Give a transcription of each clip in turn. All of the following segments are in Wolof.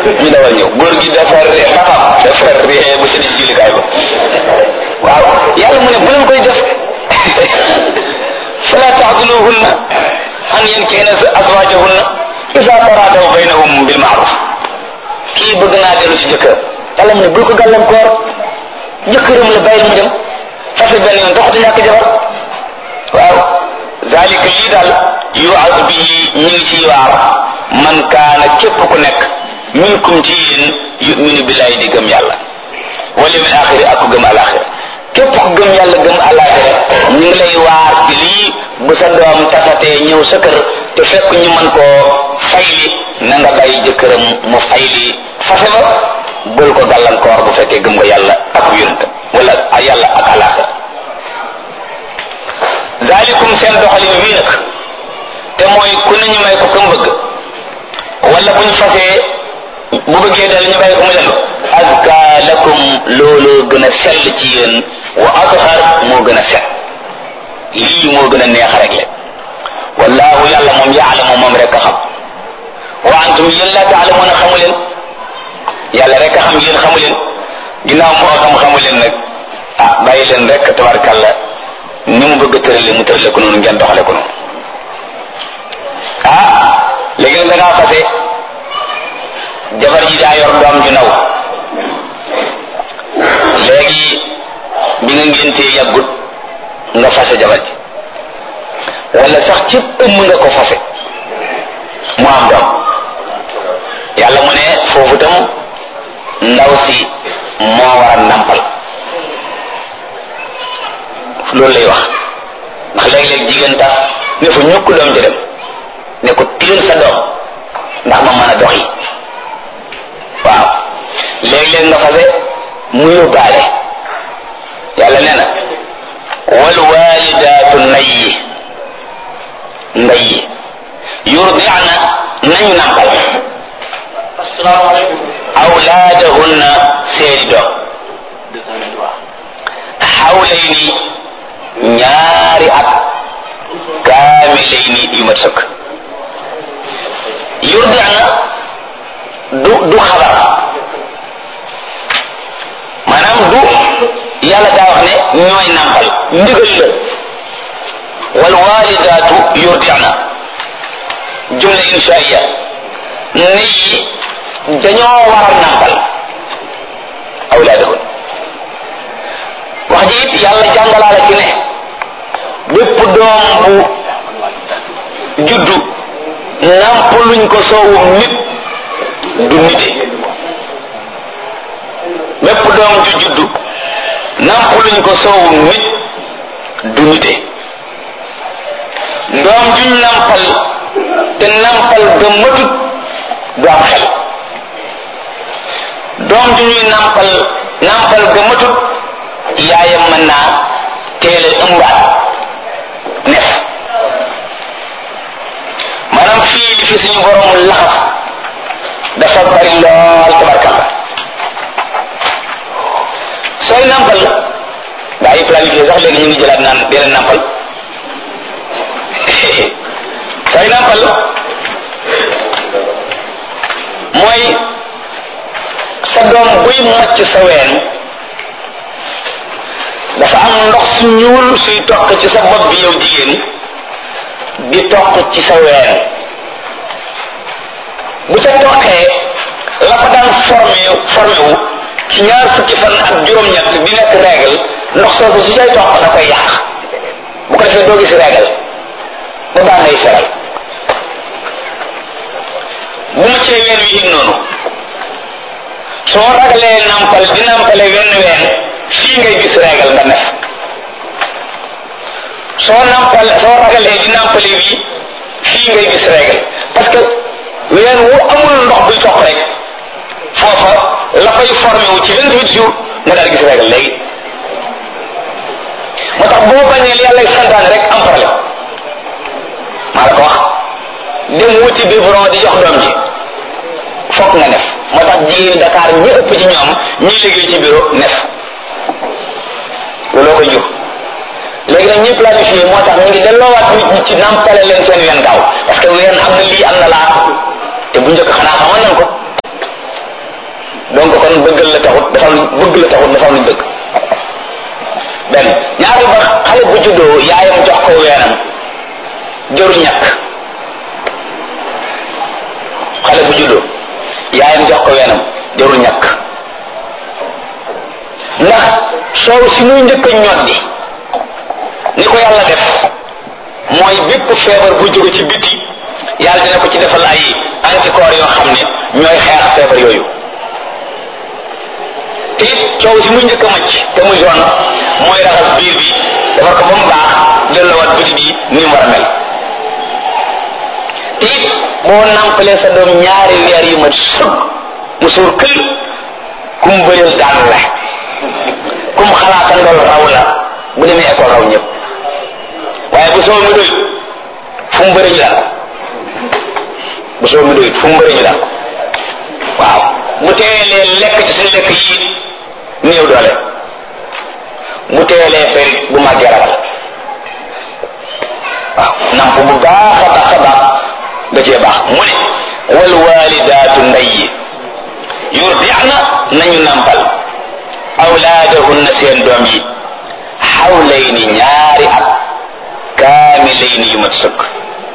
ñu dawal ñëw góor gi dafa ree dafa ree ba ci jullikaay ba waaw yàlla mu ne bu leen koy def fala taxduluhunna an yankihna azwajahunna iza taradaw baynahum bil ma'ruf kii bëgg naa dellu si jëkkër yàlla mu ne bul ko gàllankoor jëkkëram la bàyyi mu dem fase benn yoon doxatu ñàkk jabar waaw zalika lii daal yu'azu bihi ñu ngi ciy waar man kaana képp ku nekk minkum ci yéen yuminu billahi di gëm yàlla wal yawmil axiri ak ku gëm alaxira képp ku gëm yàlla gëm alaxira ñu ngi lay waar ci lii bu sa doom tasatee ñëw sa kër te fekk ñu mën koo fayli na nga bàyyi jëkkëram mu fayli fase ba bul ko gàllankoor bu fekkee gëm nga yàlla ak yonent wala yàlla ak alaxira zalikum seen doxalin wii nag te mooy ku ne ñu may ko kam bëgg wala buñ fasee bu bëggee dal ñu bàyyi ko mu dellu azka lakum looloo gën a sell ci yéen wa athar moo gën a set lii moo gën a neex rek le wallahu yàlla moom yaalamu moom rek a xam wa antum yéen laa taalamuuna xamu leen yàlla rek a xam yéen xamu leen ginnaaw moo xam xamu leen nag ah bàyyi leen rek tabarkàlla ni mu bëgg a tërale mu tërale ko noonu ngeen doxale ko noonu ah léegi nag da ngaa fase jabar ji daa yor doom ju ndaw léegi bi nga ngéntee yàggut nga fase jabar ji wala sax ci ëmm nga ko fase mu am doom yàlla mu ne foofu tam ndaw si moo war a nampal loolu lay wax ndax léeg-léeg jigéen tax ne fa ñukk doom ji dem ne ko tiil sa doom ndax ma mën a dox yi waaw léeg-léeg nga fase mu yóbbaale yàlla nee na wal walidaatu ndey yurdi'na nañu nàmpal awlaadahunna seeni doom hawlayni ñaari at kaamilayni yu mat sëkk yurdi'na du xabar maanaam du yàlla daa wax ne ñooy nàmpal ndigal la wal walidaatu yurdi'na jumla inshaiya ne yi dañoo war a nàmpal awlaadahun wax ji it yàlla jàngalaale ci ne bépp doom bu juddu nàmpaluñ ko soowum nit du nite bépp doom ju juddu nàmpaluñ ko soowum nit du nite doom juñ nàmpal te nàmpal ga matut du am xel doom ju ñuy nàmpal ga matut yaayam mën naa teel a ëmbaat nef maanaam fii li fi suñu boroomu laxas dafa bari lool tabarkalla sooy nàmpal gaa yi planifié sax léegi ñu ngi jëlaat naan dee leen nàmpal sooy nàmpal mooy sa doom buy màcc sa ween dafa am ndox su ñuul suy toq ci sa bopp bi yow jigéen di toq ci sa ween bu ca toqee la ko daan formé wu ci ñaar fukki fan ak juróom-ñett di nekk règle ndox soosu su cay toq da koy yàq bu ko defee doo gis règle ba baa ngay feral bu ma cee ween wi it noonu soo ragalee nampal di nampale wenn ween fii ngay gis règle nga nef soo ragalee di nampale bi fii ngay gis règle parce que ween wu amul ndox buy toq rek foofa la fay formé wu ci 28 jours nga daal gis règle léegi moo tax boo bañee li yàlla santaane rek am problème maa la ko wax dem wuti biberon di jox doom ji fokk nga nef moo tax jigéen Dakar ñi ëpp ci ñoom ñiy liggéey ci bureau nef looloo ko jur léegi nag ñi planifié moo tax ñu ngi delloowaat nit ñi ci nampale leen seen ween gaaw parce que ween am na lii am na laa te bu njëkk xanaa xamoon nañ ko bëgg la taxul dafa am luñ bëgg benn ñaari ba xale bu juddoo yaayam jox ko weenam jërul ñàkk xale bu juddoo yaayam jox ko weenam jërul ñàkk ndax soow si muy njëkk a ñoddi ni ko yàlla def mooy bépp feebar bu jóge ci biti yàlla dina ko ci defal ay anticorps yoo xam ne ñooy xeex feebar yooyu te it coow si muy njëkk a macc te muy jaune mooy raxas biir bi defar ko ba mu baax delloowaat biti bi ni mu war a mel te it boo nampalee sa doom ñaari weer yu mat sëg mu suur kël kum bëreel daan la kum xalaata ndool raw la bu demee école raw ñëpp waaye bu soo mi doy fu mu bëri ñu daal bu soo mi doy fu mu bëri ñu daal waaw bu teelee lekk ci suñu lekk yi néew doole bu teelee ferit bu màggee ragal waaw namp bu baax a baax a baax da cee baax mu ne wal walidaatu ndey yi yurdi'na nañu nampal awlaadahunna seen doom yi xawlayni ñaari at kaamilayni yu mat sëkk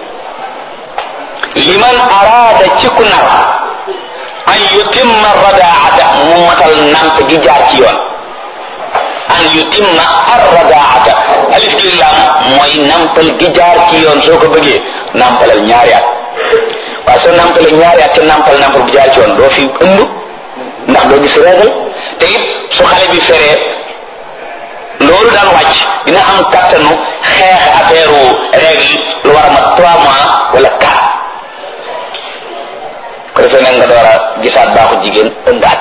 liman araada ci ku nar an yutimma radaata mu matal namp gi jaar ci yoon an yutimma arradaata alif gi lam mooy nampal gi jaar ci yoon soo ko bëggee nampalal ñaari at waaye soo nampalee ñaari at te nampal bu jaar ci yoon doo fi ëmb ndax doo gis régal te it su xale bi feree loolu daan wàcc dina am kattanu xeex affaire règle lu war a mat 3 mois wala 4 ko defee nag nga door a gisaat baaxu jigéen ëmbaat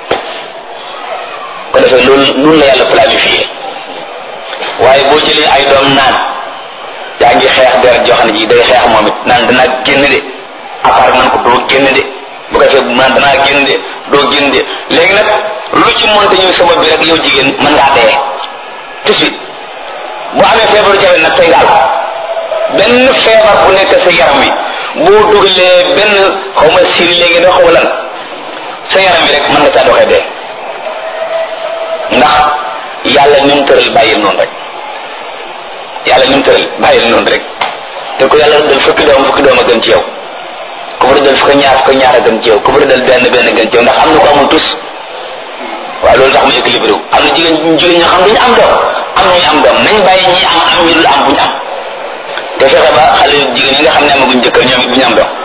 ko defee loolu la yàlla planifié waaye boo jëlee ay doom naan yaa ngi xeex deret joo xam ne ji day xeex moom it naan danaa génn de apart man ko doo génn de bu ko defee naan danaa génn de doo génn de léegi nag lu ci monte ñëw sabab bi rek yow jigéen mën ngaa dee tout de suite bu amee feebaru jawe nag tey gaal benn feebar bu nekk sa yaram wi boo dugalee benn xaw ma siri léegi da xaw lan sa yaram wi rek mën nga caa doxee dee ndax yàlla ni mu tëral bàyyil noonu rek yàlla ni mu tëral bàyyil noonu rek te ko yàlla dal fukki doom a gën ci yow ku bëri dal fukki ñaar a gën ci yow ku bëri dal benn gën ci yow ndax am na ko amul tus waaw loolu tax mu équilibré wu am na jigéen ñoo xam duñu am doom am ñuy am doom nañ bàyyi ñi am ñu dul am buñu am te fexe ba xale jigéen yi nga xam ne amaguñ jëkkër ñoom it bu ñu am doom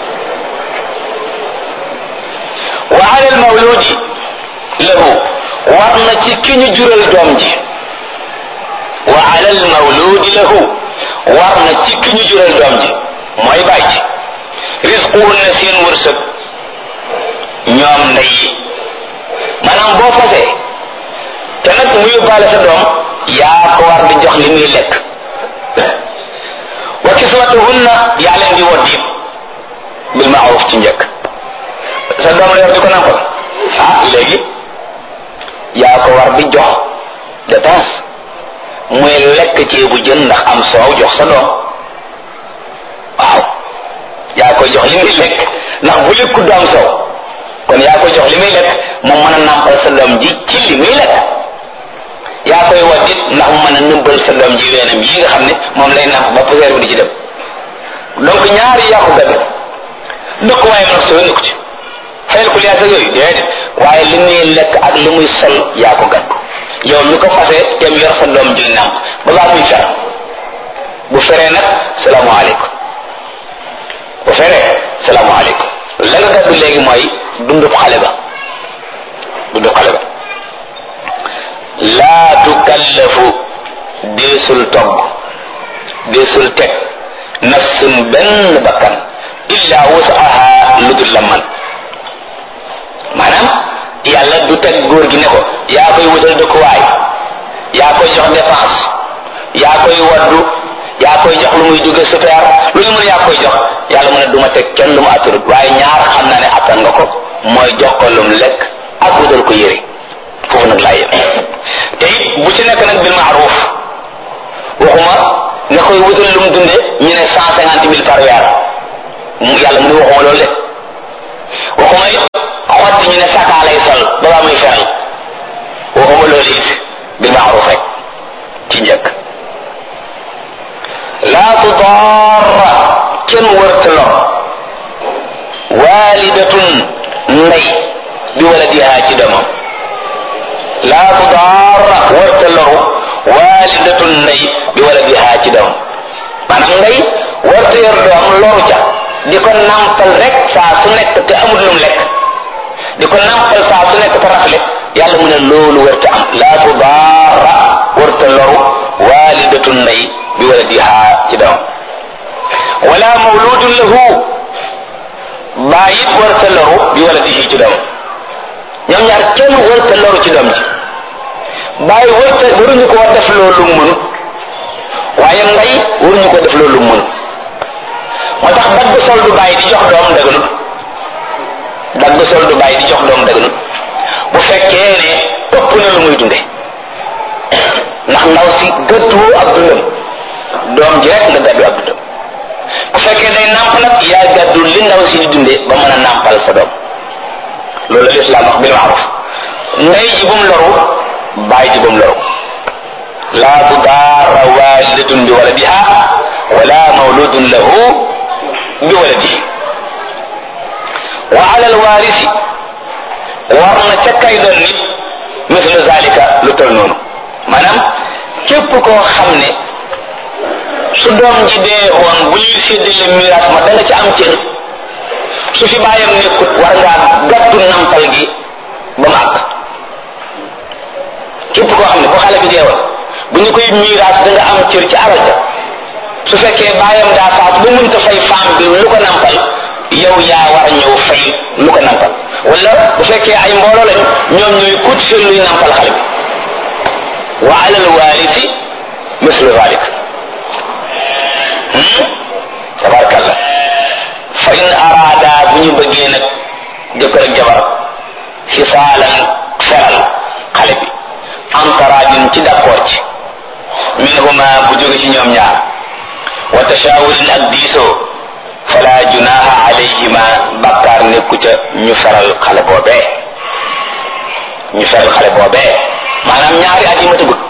wa ala al mawludi lahu war na ci ki ñu jural doom ji wa ala al mawludi lahu war na ci ki ñu jural doom ji mooy bàyyi ci risquhunna seen wërsëg ñoom ndey yi maanaam boo fasee te nag mu yóbbaale sa doom yaa ko war di jox li muy lekk wa kiswatuhunna yaa leen di wodd it bil ma'ruf ci njëkk sa doom la yor di ko nampal léegi yaa ko war di jox dépense muy lekk ceebu jën ndax am soow jox sa doom waaw yaa koy jox li muy lekk ndax bu lekku du am soow kon yaa koy jox li muy lekk mu mën a nampal sa doom ji ci li muy lekk yaa koy waddit ndax mu mën a nëbbal sa doom ji weenam yi nga xam ne moom lay namp ba poussière bi di ci dem donc ñaari yaa ko gàdd dëkk waaye nag soo nekku ci fayal ko liyaasa yooyu déedéet waaye li muy lekk ak li muy sol yaa ko gàdd yow mi ko fase dem yor sa doom ji namp ba baa muy fer bu feree nag salaamaaleykum bu feree salaamaaleykum la nga gàddu léegi mooy dundub xale ba laa tukallafu deesul togg deesul teg nafsun benn bakkan illa wusaha lu dul la man maanaam yàlla du teg góor gi ne ko yaa koy wutal dëkkuwaay yaa koy jox dépense yaa koy waddu yaa koy jox lu muy jóge super lu ñu mën yaa koy jox yàlla mu ne duma teg kenn lu mu atturut waaye ñaar xam naa ne attan nga ko mooy jox ko lum lekk ak wutal ko yére foofu nag laa yem te it bu ci nekk nag bil ma'ruf waxuma nga koy wutal lum dunde ñu ne 150 000 par weer yàlla mu ne waxuma loolu de waxuma it xotti ñu ne saka lay sol ba muy feral bil ma'ruf rek ci njëkk. laa tudarra kenn wërta lor walidatun ndey bi waladiha ci doomam. laa tudarra wërta loru walidatun ndey bi waladiha ci doomam. maanaam ndey wërta yor doom loru ca di ko nampal rek saa su nekk te amul lum lekk di ko nampal saa su nekk te rafle yàlla mu ne loolu wërta am. laa tudarra wërta loru walidatun ndey bi waladiha ci doom. wala mawludun lahu bàyyit wërta loru bi waladihi ci doom. ñoom ñaar kenn wërta loru ci doom ji. bàyyi waruñu ko def loolu mënut waaye ndey waruñu ko def loolu mënut. moo tax dagg sol du bàyyi di jox doom daganut. dagg sol du bàyyi di jox doom daganut bu fekkee ne ëpp na lu muy dunde ndax ndaw si gëdduwoo ab dundam doom ji rek nga gàddu ab dundam. bu fekkee day nàmp nag yaa gàddu li ndaw si di dunde ba mën a nàmpal sa doom. loolu lislaam wax bil ma'ruf. ndey ji bum loru bàyyi ji bum loru. laa tudaara walidatun bi waladiha wala mawludun lahu bi waladihi. wa ala alwarisi war na ca kay doon nit mislu zalika lu tol noonu. maanaam képp koo xam ne su doom ji dee woon bu ñuy séddale miraas ma da nga ci am cër su fi bàyyam nekkut war ngaa gàttu nampal gi ba màgg. képp koo xam ne bu xale bi dee woon bu ñu koy miraas da nga am cër ci alal ja su fekkee bàyyam daa faatu ba mënta fay femme bi lu ko nampal yow yaa war a ñëw fay lu ko nampal. wala bu fekkee ay mbooloo lañu ñoom ñooy kut seen luy nampal xale bi. wa alal waarisi mislu zalik. tabarkalla. fa in araada bu ñu bëggee nag jëkkër ak jabar fisaalan feral xale bi antaraadin ci d'accord ci minhuma bu jóge ci ñoom ñaar wa tashaawurin ak diisoo fala junaha alayhima bakkaar nekku ca ñu feral xale boobee. ñu feral xale boobee maanaam ñaari at yi ma tëggut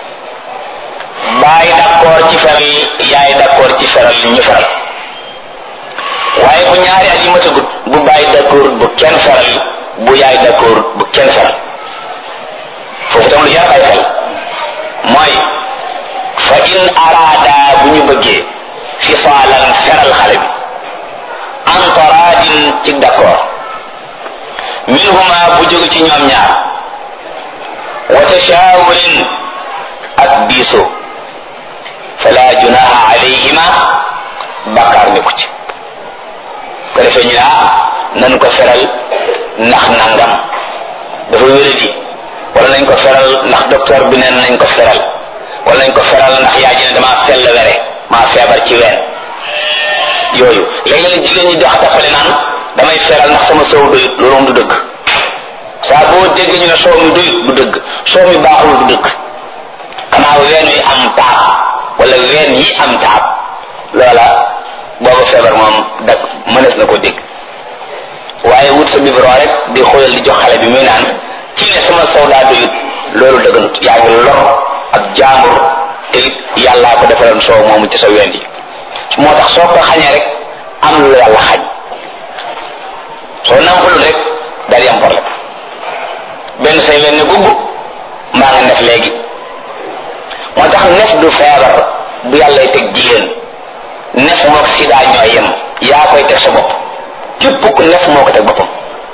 baay d'accord ci feral yaay d'accord ci feral ñu feral. waaye bu ñaari at yi ma tëggut bu baay d'accord bu kenn feral bu yaay d'accord bu kenn feral. foofu tam lu jar bàyyi xel mooy fa in araada bu ñu bëggee fisaalan feral xale bi antaraadin ci d'accord minhuma bu jóge ci ñoom ñaar wa tashaawurin ak diisoo fala junaha alayhima bakkaar nekku ci. ko defee ñu nañ ko feral ndax nangam dafa wéradi wala nañ ko feral ndax docteur bi neen nañ ko feral wala nañ ko feral ndax yaa ji ne damaa sell were maa feebar ci ween yooyu. léeg-léeg jigéen ñi dox tappale naan damay feral ndax sama soow doyut. loolu moom du dëgg. saa boo dégg ñu ne soow mi doyut du dëgg. soow mi baaxul du dëgg. xanaa ween wi am taab wala ween yi am taab loola booba feebar moom dag mënees na ko dégg. waaye wut sa biberon rek di xoolal di jox xale bi muy naan ci ne sama soow daa doyut loolu dëgganut. yaa ngi lor ab jaambur te yàllaa ko defaloon soow moomu ci sa ween yi. moo tax soo ko xañee rek am lu yàlla xañ. soo nampalul rek daal di am problème. benn say leen ne gugg mbaa nga nef léegi. moo tax nef du feebar bu yàllay teg jigéen. nef mook sida ñooy yem. yaa koy teg sa bopp. képp ku nef moo ko teg boppam.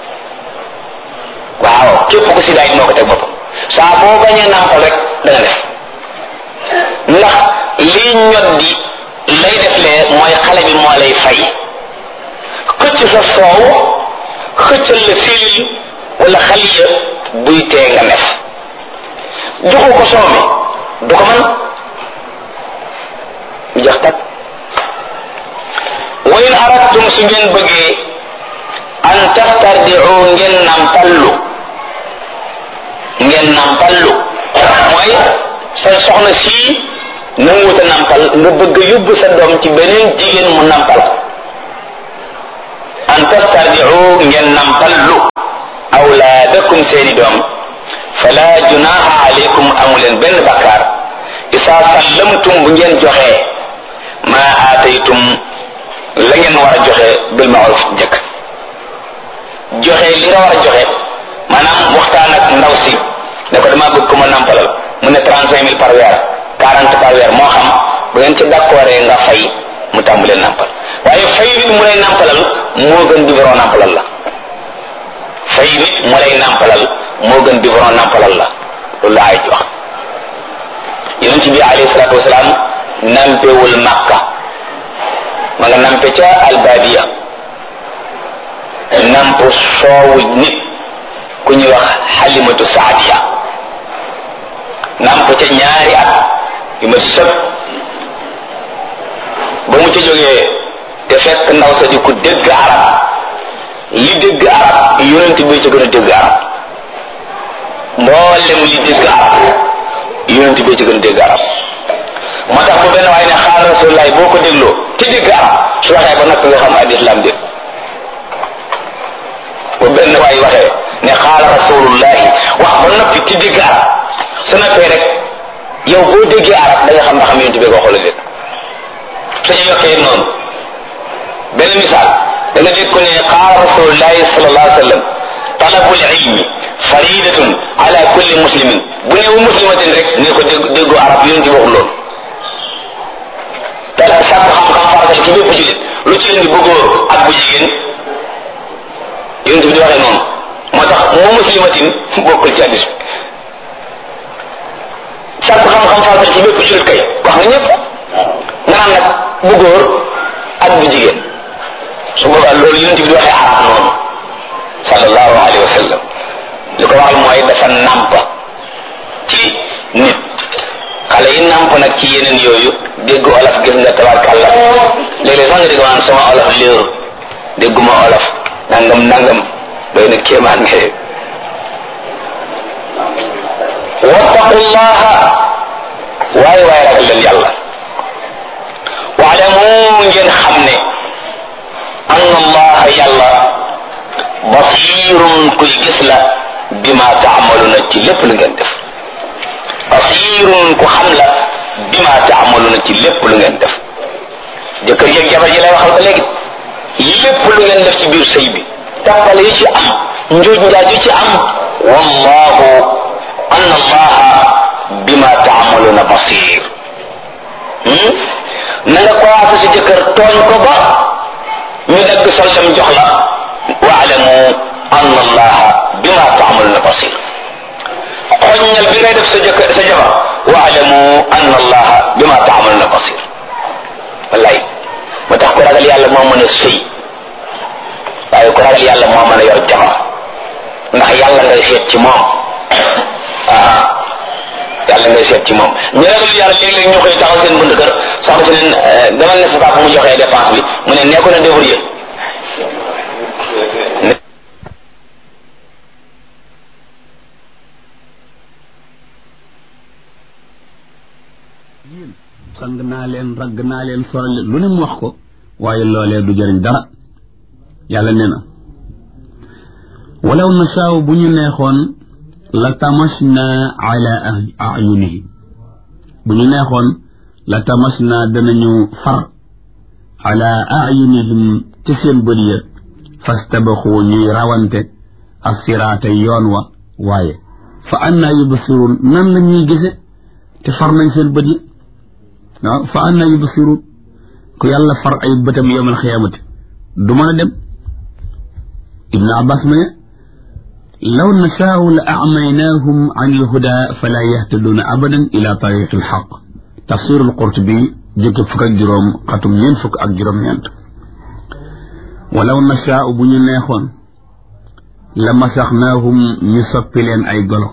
waaw képp ku sida it moo ko teg boppam. saa boo bañee nampal rek da nga def. ndax lii ñot di lay def lee mooy xale bi moo lay fay. xëcc sa soow xëccal la silil wala xaliya buy tee nga nef. joxu ko soow mi du ko mën mu jax tak. wa in aradtum su ngeen bëggee an tastardiu ngeen nampallu mooy sa soxna sii na wuta nampal nga bëgg yóbbu sa doom ci beneen jigéen mu nampal. an tastardiu ngeen nampallu awlaadakum seeni doom fala junaha alaykum amuleen benn bakkaar isa sallamtum bu ngeen joxee ma aataytum la ngeen war a joxe bil ma'ruf njëkk joxe li nga war a joxe maanaam waxtaan ak ndaw si ne ko dama bëgg ko ma nampalal mu ne 35 000 par weer 40 par weer moo xam bu ngeen ci d'accordé nga fay mu tàmbalee nampal waaye fay nit mu lay nampalal moo gën biberon nampalal la fay nit mu lay nampalal moo gën biberon nampalal la loolu la ay wax yonent bi alayhi salaatu wasalaam nampewul Makka ma nga nampe ca albadiya namp soowu nit ku ñuy wax Halimatu Saadiya namp ca ñaari at yu ma sëb ba mu ca jógee te fekk ndaw sa di ku dégg arab li dégg arab yonent bi ca gën a dégg arab mboolem li dégg arab yonent bi ca gën a dégg arab moo tax bu benn waaye ne xaal Rasulullah boo ko dégloo te dégg arab su waxee ba nag nga xam al islam dégg bu benn waay waxee ne xaal Rasulullah wax ba noppi te dégg arab su noppee rek yow boo déggee arab da nga xam ne xam yonent bi ko xoolal dégg suñu yokkee noonu benn misaal da nga dégg ko ne qaala rasulullahi sallallahu alayhi wa sallam talabul ilmi faridatun ala kulli muslimin bu newu muslimatin rek ne ko déggu arab yonent bi waxul loolu te sàkk xam-xam faratal ci bépp jullit lu ci indi bu góor ak bu jigéen yonent bi di waxee noonu moo tax moo muslimatin bokkul ci hadis sàkk xam-xam faratal ci bépp jullit kay wax nga ñëpp nga naan nag bu góor ak bu jigéen su boobaa loolu yonent bi di waxee arab noonu sallallahu alayhi wa sallam li ko waxal mooy dafa nàmp ci nit xale yi nàmp nag ci yeneen yooyu dégg olof gis nga tabarkàlla léeg-léeg sax nga dégg maanaam sama olof léeru dégguma olof nangam doy na kéemaan nga wattaqullaha waaye ragal leen yàlla waalamu ngeen xam ne anna allaha yàlla basirun kuy gis la bima taamaluna ci lépp lu ngeen def basirun ku xam la bima taamaluna ci lépp lu ngeen def jëkkër yeeg jabar ji lay waxal ba léegi lépp lu ngeen def ci biir sëy bi tàppale yi ci am njuuj njaaj yi ci am wallahu anna allaha bima taamaluna basir na nga commencé si jëkkër tooñ ko ba ñu dagg soldam jox la waalamu anna allaha bima taamaluna basir xoññal bi ngay def sa jëkkër sa jabar waalamu anna allaha bima taamaluna basir wallaay moo tax ko ragal yàlla moo mën a sëy waaye ko ragal yàlla moo mën a yor jabar ndax yàlla ngay seet ci moom yàlla ngay seet ci moom ñu ragal yàlla léeg-léeg ñu koy taxaw seen bunt kër soxna si leen demal ne sa papa mu joxee dépense bi mu ne nekkoon na débrouiller sang naa leen ragg naa leen soral lu ne mu wax ko waaye loolee du jëriñ dara yàlla nee na walaw nasaaw bu ñu neexoon la tamasna ala ayunihim bu ñu neexoon la tamasna danañu far ala ayunihim ci seen bët ya fastabaxu ñuy rawante assiraata yoon wa waaye fa anna yubsirun nan la ñuy gise te far nañ seen bët yi waaw fa anna yubsirun ku yàlla far ay bëtam yawmal xiyaamati du mën a dem ibn abbas mu ne law nashaau la acmaynaahum an ilhuda fala yahtaduuna abadan ila tariqi alxaq tafsir alqurtubi jëkk fukk ak juróom xatum ñeent fukk ak juróom-ñeent walaw nashaau bu ñu neexoon la masaxnaahum ñu soppi leen ay golo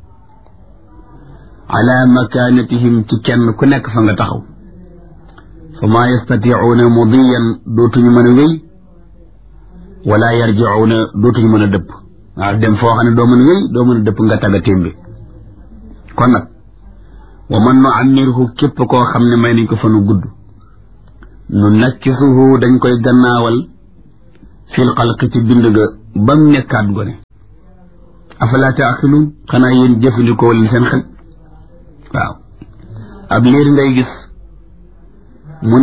ala makaanatihim ci kenn ku nekk fa nga taxaw fa maa yastatiicuuna mudiyan dootuñu mën a wéy wala yarjicuuna dootuñu mën a dëpp waaw dem foo xam ne doo mën a wéy doo mën a dëpp nga tagga témbi kon nag wa man nu ammirhu képp koo xam ne may nañ ko fa nu gudd nu nakkisuhu dañ koy gannaawal fil xalqi ci bind ga bam nekkaat gone afala taaqiluun xanaa yéen jëfandikoo leen seen xel waaw ab liir ngay gis mu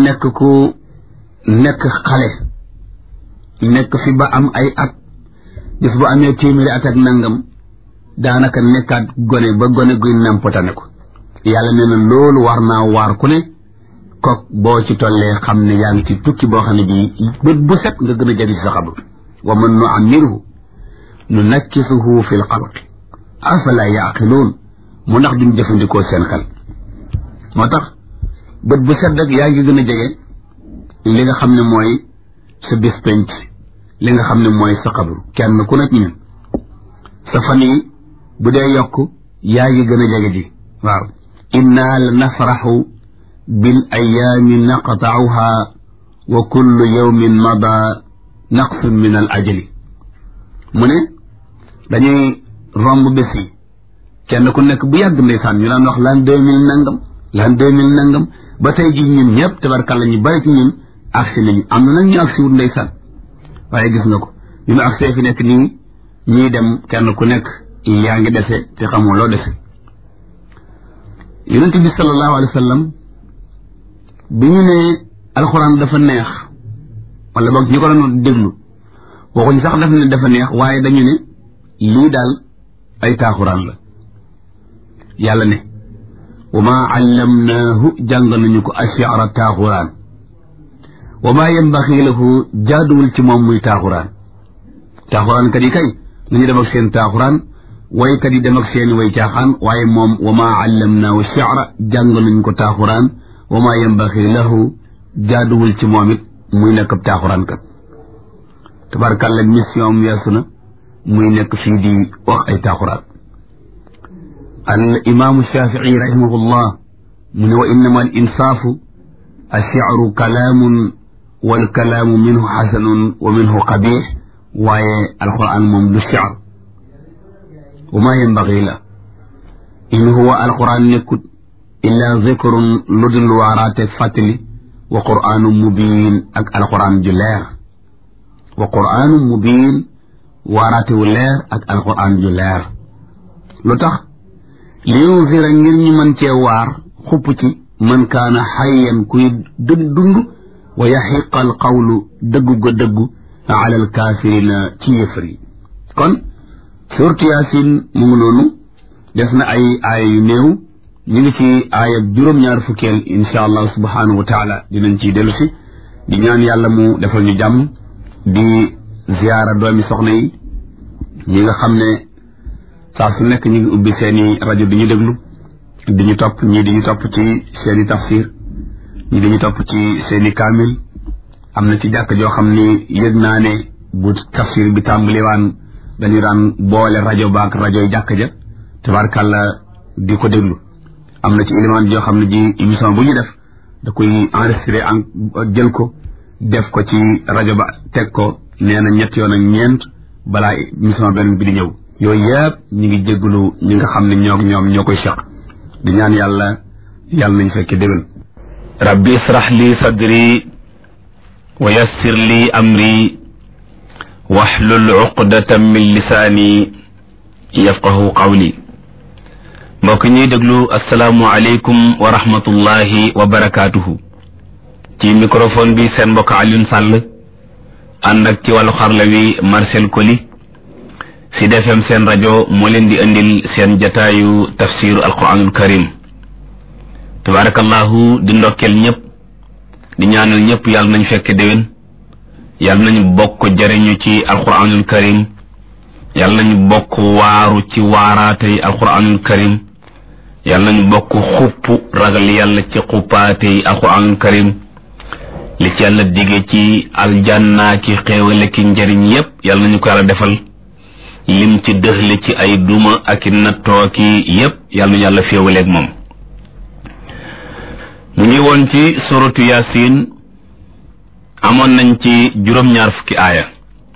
nekk xale nekk fi ba am ay at gis bu amee téeméeri at ak nangam daanaka nekkaat gone ba gone guy nampotane ko yàlla nee na loolu war naa waar ku ne kook boo ci tollee xam ne yaa ngi ci tukki boo xam ne bii bët bu set nga gën a jagi ci sa xabru wa man nu'ammirhu nunakkisuhu fil xalqi afala yaqiluun mu ndax duñ jëfandikoo seen xel moo tax bët bu set rek yaa ngi gën a jege li nga xam ne mooy sa bis penc li nga xam ne mooy sa xabru kenn ku nekk ñun sa fan yi bu dee yokk yaa ngi gën a jege ji waaw inna la nafraxu bil ayaami naqta'uha wa kullu yawmin mada naqsun min al ajali mu ne dañuy romb bés yi kenn ku nekk bu yàgg ndeysaan ñu daan wax l'an 2000 nangam l'an 2000 nangam ba tey ji ñun ñëpp tabarkàlla ñu bari ci ñun agsi nañu am na nag ñu agsi wut ndeysaan waaye gis nga ko ñu agsee fi nekk nii ñuy dem kenn ku nekk yaa ngi dese te xamoo loo dese yonent bi sallallahu alayhi wa sallam bi ñu ne alxuraan dafa neex wala boog ñu ko doon déglu waxuñ sax daf ne dafa neex waaye dañu ne lii daal ay taaxuraan la yàlla ne wa maa allamnaahu jàng nañu ko ashi'ra taaxuraan wa maa yambaxi lahu jaaduwul ci moom muy taaxuraan kat yi kay nañu dem ak seen taaxuraan waykat yi dem ak seen way caaxaan waaye moom wa maa allamnaahu shi'ra jàng nañu ko taaxuraan wa maa yambaxi lahu jaaduwul ci moom it muy nekk ab taaxuraan kat tabarkàlla mission am weesu na muy nekk fii di wax ay taaxuraan al imaamu shafii rahimahullah mu ne wa innama al insaafu ash-shi'ru kalaamun wal kalaamu minhu xasanun wa minhu qabiix waaye alquran moom du shi'r wa maa yanbaghi la in huwa alquran nekkut illaa zikrun lu dul waaraate fàttali wa qur'aanun mubiin ak alquran ju leer wa qur'aanun mubiin waaraate wu leer ak alquran ju leer lu tax li yunzira ngir ñu mën cee waar xupp ci man kaana xayyan kuy dund wa yaxiqa al qawlu dëggu ga dëggu ala al kaafirina ci yëfër yi kon suurtu yaasin mu ngi noonu des na ay aaya yu néew ñu ngi ci aaya juróom-ñaar fukkeel insha allah subhanahu wa taala dinañ ciy dellu si di ñaan yàlla mu defal ñu jàmm di ziyaara doomi soxna yi ñi nga xam ne saa su nekk ñu ngi ubbi seeni rajo di ñu déglu di ñu topp ñii di ñu topp ci seeni tafsir ñii di ñu topp ci seeni kaamil am na ci jàkk joo xam ni yëg naa ne bu tafsir bi tàmbaliwaan dañu daan boole rajo baak rajoy jàkk ja tabarkàlla di ko déglu am na ci élément joo xam ne ji émission bu ñu def da koy enregistré jël ko def ko ci rajo ba teg ko nee na 3 yoon ak 4 balaa émission benn bi di ñëw yooyu yëpp ñu ngi jégalu ñi nga xam ne ñoom ñoo koy seq di ñaan yàlla nañ fekk déwén rabbi israh li sadri wa yassir li amri wahlul uqdatan min lisaani yafqahu qawli mbokk ñuy déglu asalaamu aleykum wa rahmatullahi wa barakaatuhu ci microphone bi seen mbokk Alioune Sall ànd ak ci wàllu xarla wi Marcel Coly Sud FM seen rajo moo leen di indil seen jataayu tafsiru alquranul karim tabarakallahu di ndokkeel ñëpp di ñaanal ñëpp yàlla nañ fekk déwén yàlla nañ bokk jariñu ci alquranul karim yàlla nañ bokk waaru ci waaraatey alquranul karim yàlla nañ bokk xupp ragal yàlla ci xuppaatey alquranul karim li ci yàlla dige ci aljanna ki xéewale ki njariñ yépp yàlla nañu ko yàlla defal lim ci dëxle ci ay duma ak nattoo ki yépp yàlla nañu yàlla féewaleeg moom mu ngi woon ci suratu yasin amoon nañ ci 2 fukki aaya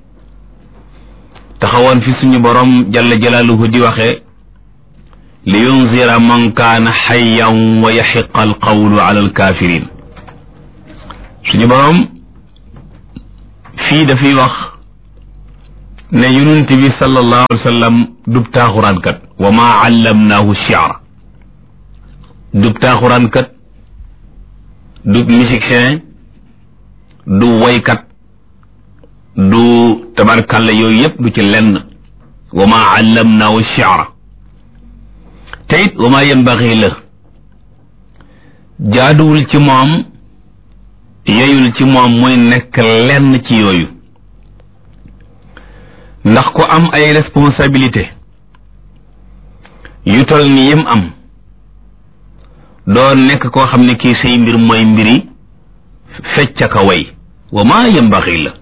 taxawoon fi suñu borom jalla jalaaluhu di waxe li yunzira man kaana xayyan wa yaxiqa al qawlu ala al kafirin suñu borom fii dafay wax ne yonent bi sallallahu alayhi wa sallam dub taaxuraankat wa maa allamnaahu shi'ra dub taaxuraankat dub musicien du waykat du tabarkalla yooyu yëpp du ci lenn wa maa allamnaahu shi'ra te it wa maa yanbaghi la jaaduwul ci moom yeyul ci moom muy nekk lenn ci yooyu ndax ku am ay responsabilité yu tol ni yem am doo nekk koo xam ne kii say mbir mooy mbiri fecc ka way wa maa yambaxi la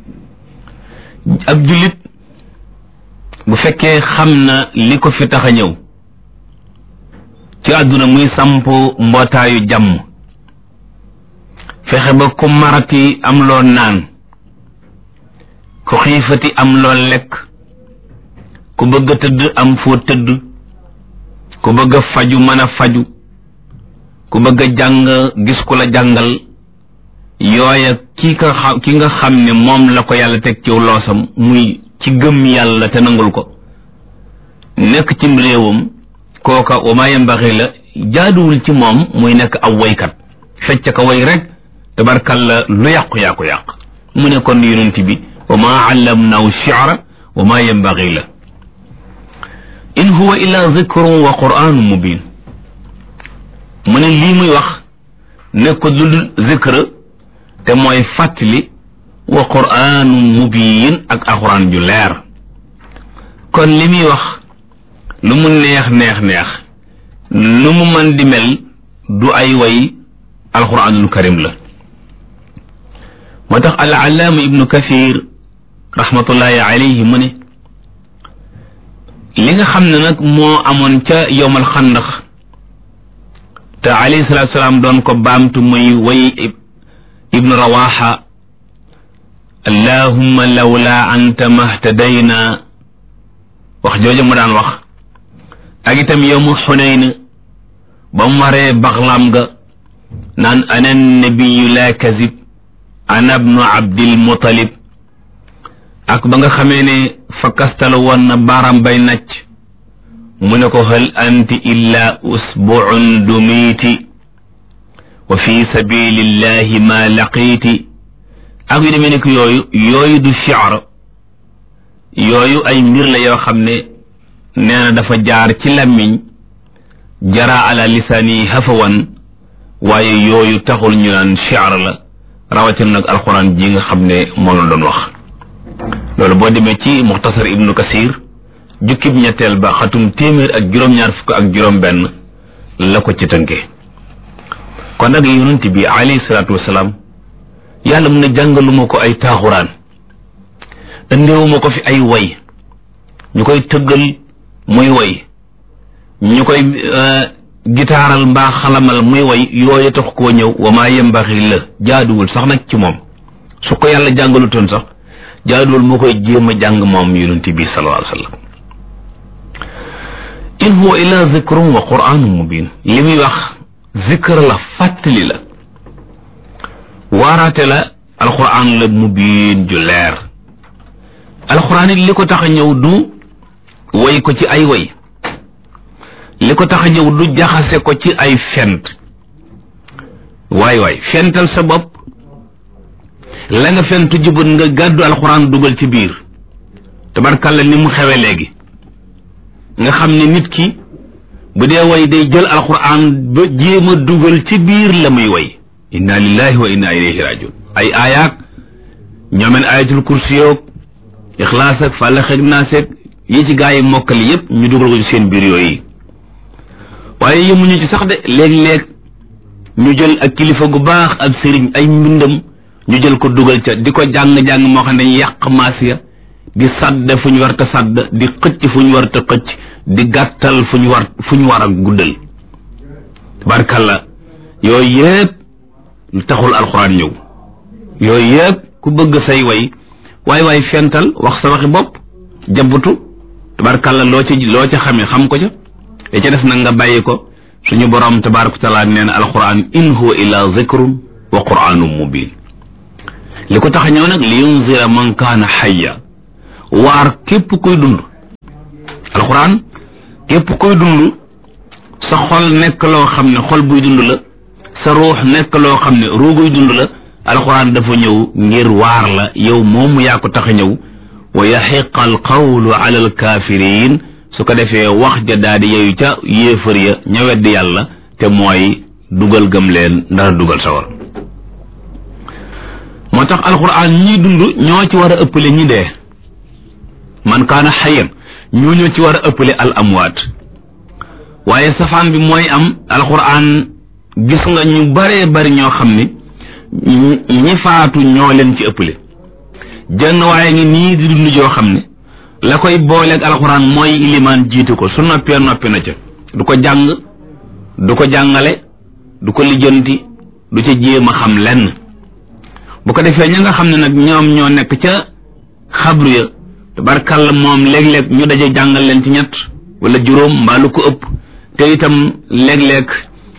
ab jullit bu fekkee xam na li ko fi tax a ñëw ci àdduna muy samp mbootaayu jàmm fexe ba ku marati am loo naan ku xiifati am loo lekk ku bëgg a tëdd am foo tëdd ku bëgg a faju mën a faju ku bëgg a jàng gis ku la jàngal yooya ki nga xam ne moom la ko yàlla teg ci loosam muy ci gëm yàlla te nangul ko nekk cim réewam kooka wa maa yambaxi la jaaduwul ci moom muy nekk aw waykat fecc ka way rek tabarkalla lu yàqu yaa ko yàq mu ne kon yonent bi wa maa allamnaahu shi'ra wa maa yanbaghi la in huwa illa dhikrun wa qur'anun mubin mu ne lii muy wax nekkul lu dul zikr te mooy fàttali wa qur'anun mubin ak alxuraan ju leer kon li muy wax lu mu neex lu mu mën di mel du ay way alxuraanul karim la moo tax al-allaama ibnu kathir rahmatullahi alayhi mu ne li nga xam ne nag moo amoon ca yowmal xandax te alayhi salaatu salaam doon ko baamtu muy way ibnu rawaxa allahumma lawla anta mahtadayna wax jooju mu daan wax ak itam yowmu xunayn ba mu waree baxlaam ga naan ana nabiyu la kazib ana ibnu abdil mutalib ak ba nga xamee ne fa kastalu woon na baaram bay nacc mu ne ko hal anti illa usbu'un dumiti wa fi sabilillahi ma laqiiti ak yu demee nekk yooyu du shi'r yooyu ay mbir la yoo xam ne nee na dafa jaar ci làmmiñ jara ala lisaani hafawan waaye yooyu taxul ñu naan shi'r la rawatina nag alxuraan ji nga xam ne moom la doon wax loolu boo demee ci muxtasar ibnu kasir jukkib ñetteel ba xatum téeméer ak juróom-ñaar fukk ak juróom-benn la ko ci tënkee kon nag yonent bi alayhi salaatu wasalaam yàlla mun ne jàngaluma ko ay taaxuraan andeewuma ko fi ay way ñu koy tëggal muy way ñu koy gitaaral mbaa xalamal muy way yooyu tax koo ñëw wa maa yembaxi la jaaduwul sax nag ci moom su ko yàlla jàngalutoon sax jaaduwul moo koy jéem a jàng moom yonent bi sallallahu alayhi wa sallam in huwa illa zikrun wa qur'anun mubin li muy wax zikr la fàttali la waaraate la alquran la mubin ju leer alquran it li ko tax a ñëw du way ko ci ay way li ko tax a ñëw du jaxase ko ci ay fent waay fental sa bopp la nga fentu jubut nga gàddu alxuraan dugal ci biir tabarkalla ni mu xewe léegi nga xam ne nit ki bu dee way day jël alxuraan ba jéem a dugal ci biir la muy way inna lillahi wa inna ilayhi rajiun ay aayaat ñoomeen ayatul kursi yoog ixlaas ak fàllax ak naas ak yi ci gaa yi mokkali yépp ñu dugal ko ci seen biir yooyu waaye yemuñu ci sax de léeg-léeg ñu jël ak kilifa gu baax ak sëriñ ay mbindam ñu jël ko dugal ca di ko jàng-jàng moo xam ne dañuy yàq maas ya di sadd fu ñu war ta sadd di xëcc fu ñu war ta xëcc di gàttal fu ñu war a guddal tabarkalla yooyu yëpp lu taxul alxuraan ñëw yooyu yëpp ku bëgg say waay fental wax sa waxi bopp jabbutu tabarkalla loo ca xamee xam ko ca te ca des nag nga bàyyi ko suñu borom tabaraka taala nee na alquran in huwa illa zikrun wa qur'anun mubin li ko tax a ñëw nag li yunzira man kaana hayya waar képp kuy dund alxuraan képp kuy dund sa xol nekk loo xam ne xol buy dund la sa ruux nekk loo xam ne ruuguy dund la alxuraan dafa ñëw ngir waar la yow moomu yaa ko tax a ñëw wa yaxiqa al qawlu ala al kaafiriin su ko defee wax ja daal di yeyu ca yéefar ya ña weddi yàlla te mooy dugal gëm leen ndara dugal sawar moo tax alxuraan ñi dund ñoo ci war a ëppale ñi dee man kaana xayyan ñoo ci war a ëppale al amwaat waaye safaan bi mooy am alxuraan gis nga ñu baree bari ñoo xam ne ñi faatu ñoo leen ci ëppale jenn waaye ngi nii di dund joo xam ne la koy booleeg alxuraan mooy ilimaan jiitu ko su noppee noppi na ca du ko jàng du ko jàngale du ko lijjanti du ca jéem a xam lenn bu ko defee ña nga xam ne nag ñoom ñoo nekk ca xabru ya tabarkàlla moom léeg-léeg ñu daje jàngal leen ci ñett wala juróom mbaa lu ko ëpp te itam léeg-léeg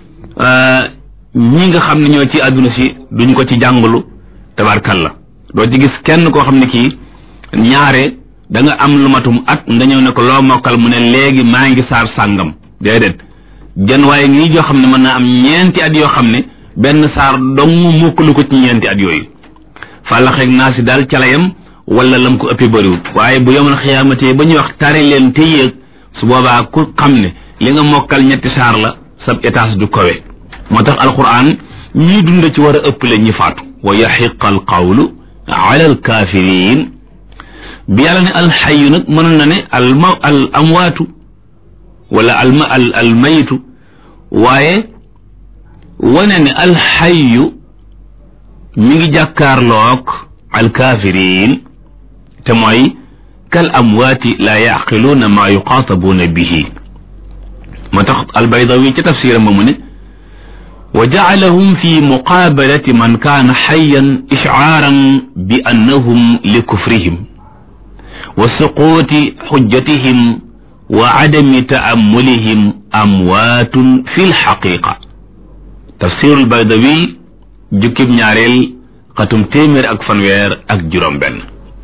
ñi nga xam ne ñoo ci àdduna si duñ ko ci jàngalu tabarkàlla doo ci gis kenn koo xam ne kii ñaare da nga am lu matum at nga ñëw ne ko loo mokkal mu ne léegi maa ngi saar sàngam déedéet jën waaye ngi joo xam ne mën naa am ñeenti at yoo xam ne benn saar dong mokkalu ko ci ñeenti at yooyu fàllaxeeg naa si daal calayam wala lam ko ëppee bëriwut waaye bu yomal xiyaamatee ba ñuy wax tari leen te yéeg su boobaa ku xam ne li nga mokkal ñetti saar la sab étage du kowe moo tax alquran ñii dund ci war a ëppale ñi faatu wa yaxiqa al qawlu ala al kaafiriin bi yàlla ne alxayu nag mënoon na ne al amwaatu wala al mayitu waaye wane ne alxayu mi ngi jàkkaarloog al kaafiriin te mooy kal amwaati laa yaqiluuna maa yuqaatabuuna bihi moo tax albaydawi ci tafsiram ba mu ne wa jacalahum fi muqaabalati man kaana xayan ishcaaran bi annahum li kufrihim wa suquuti xujjatihim wa cadami taamulihim amwaatun fi lxaqiqa tafsiru albaydawi jukkib ñaareel xatum téeméer ak fanweer ak juróom benn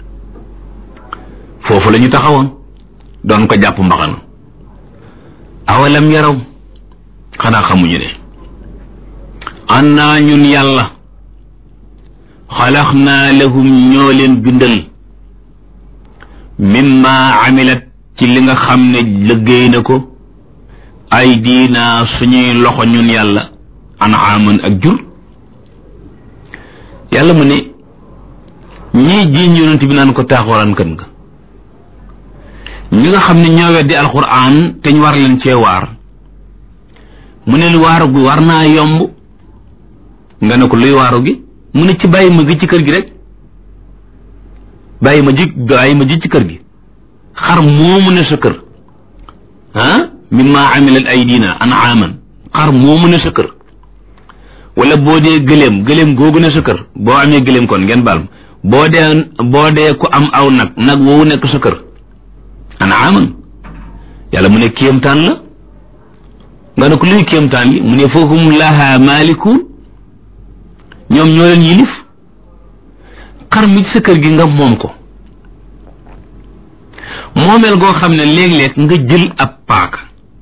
foofu la ñu taxawoon doon ko jàpp mbaxana awalam yaraw xanaa xamuñu ne annaa ñun yàlla xalaxnaa lahum ñoo leen bindal mimma amilat ci li nga xam ne liggéey na ko ay diina suñuy loxo ñun yàlla anaaman ak jur yàlla mu ne ñii jiiñ yonent bi naan ko taaxuraan kan nga ñi nga xam ne ñoo weddi alquran te ñu war leen cee waar mu ne waaru gi war naa yomb nga ne ko luy waaru gi mu ne ci bàyyi ma gi ci kër gi rek bàyyi ma ji ci kër gi xar moomu ne sa kër mimma amilat aydina an'aman xar moomu ne sa kër wala boo dee gëléem googu ne sa kër boo amee gëléem kon ngeen baal ma boo dee ku am aw nag woowu nekk sa kër an'aman yàlla mu ne kéemtaan la nga ne ko luy kéemtaan li mu ne fahum laha maalikun ñoom ñoo leen yilif xar mi ci sa kër gi nga moom ko moomeel goo xam ne léeg-léeg nga jël ab paaka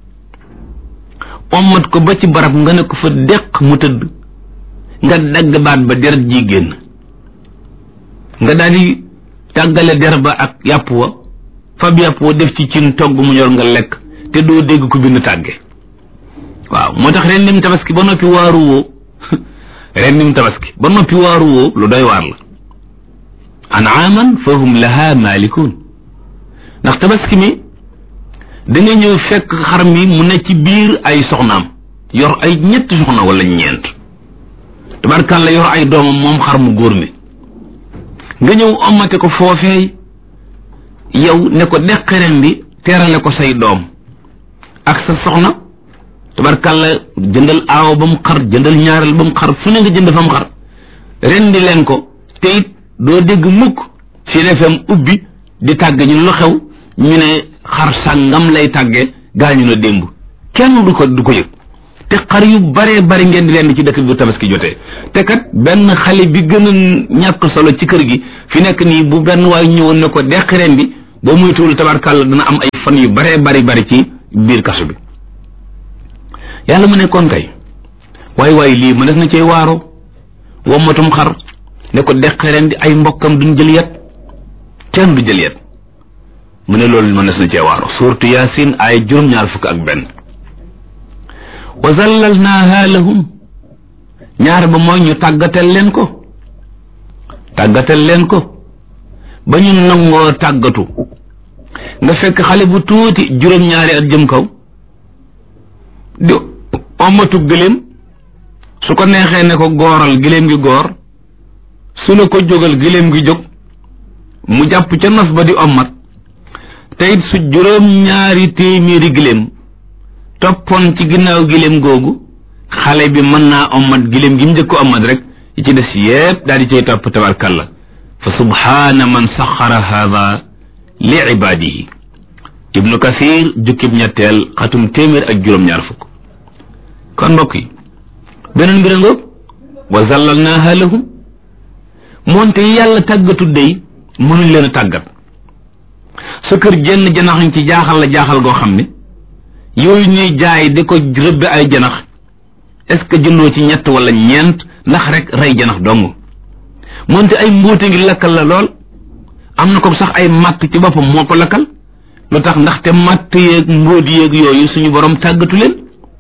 ommat ko ba ci barab nga ne ko fa deq mu tëdd nga dagg baat ba deret ji génn nga daal di tàggale der ba ak yàpp wa fab yàpp wa def ci cin togg mu ñor nga lekk te doo dégg ko bind tàgge waaw moo tax ren nim tabaski ba noppi waaru woo ren nim tabaski ba noppi waaru woo lu doy waar la an'aaman fahum laha maalikun ndax tabaski mi da nga ñëw fekk xar mi mu ne ci biir ay soxnaam yor ay ñetti soxna wala ñeent tabarkàlla yor ay doomam moom xar mu góor mi nga ñëw ommate ko foofee yow ne ko deqaren bi teerale ko say doom ak sa soxna tabarkàlla jëndal aaw ba mu xar jëndal ñaareel ba mu xar fu ne nga jënd fa mu xar rendi leen ko te it doo dégg mukk ci FM ubbi di tàgge ñu lu xew ñu ne xar sàngam lay tàgge gaañu na démb kenn du ko yëg te xar yu baree bari ngeen di leen ci dëkk bi bu tabaski jotee te kat benn xale bi gën a ñàkk solo ci kër gi fi nekk nii bu benn waay ñëwoon ne ko deqi ren bi boo muytuwul tabarkàlla dana am ay fan yu baree bari ci biir kaso bi yàlla mu ne kon kay waay lii mu des na cee waaro wommatum xar ne ko deqi ren di ay mbokkam duñ jël yet kenn du jël yet mu ne loolu mën na cee waaro suuratu yaasin ay 21 wa zallalnaaha lahum ñaar ba mooy ñu tàggatal leen ko ba ñu nangoo tàggatu nga fekk xale bu tuuti 2 at jëm kaw di omatu gëléem su ko neexee ne ko gooral gëléem gi goor su ne ko jógal gëléem gi jóg mu jàpp ca nos ba di omat te it su 2 téeméeri gëléem toppoon ci ginnaaw gëléem googu xale bi mën naa omat gëléem gi mu njëkk omat rek yi ci des yépp daal di cay topp tabarkalla fa subhaana man saxara haada li ibaadihi ibnu kathir jukkib ñetteel xatum 120 kon mbokk yi beneen mbir ngoog wa zallalnaaha lahum moonte yàlla tàggatu dey mënuñ leen a tàggat sa kër jenn janax ci jaaxal goo xam ne yooyu ñuy jaay di ko rëbbe ay janax est-ce que jëndoo ci 3 wala 4 ndax rek rey janax dong moonte ay mbóote ngi lakkal la lool am na ko sax ay matt ci boppam moo ko lakkal lu tax ndaxte matt yeeg mbóot yeeg yooyu suñu borom tàggatu leen